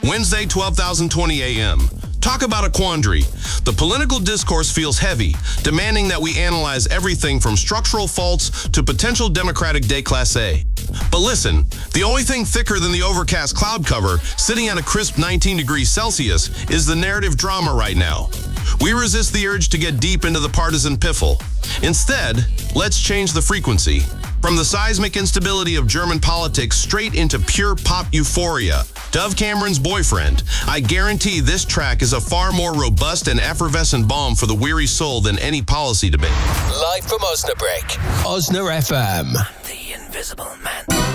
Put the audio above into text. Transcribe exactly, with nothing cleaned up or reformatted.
Wednesday, twelve thousand twenty A M. Talk about a quandary. The political discourse feels heavy, demanding that we analyze everything from structural faults to potential Democratic déclassé. But listen, the only thing thicker than the overcast cloud cover, sitting at a crisp nineteen degrees Celsius, is the narrative drama right now. We resist the urge to get deep into the partisan piffle. Instead, let's change the frequency. From the seismic instability of German politics straight into pure pop euphoria. Dove Cameron's Boyfriend. I guarantee this track is a far more robust and effervescent balm for the weary soul than any policy debate. Live from Osnabrück. Osna F M. The Invisible Man.